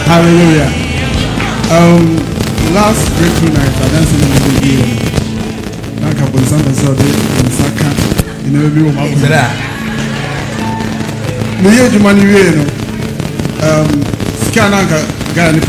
Hallelujah. Last breakthrough night, I danced in the video. Now, I put some sort of Saka in the video. Me, you money, Scanner, guy,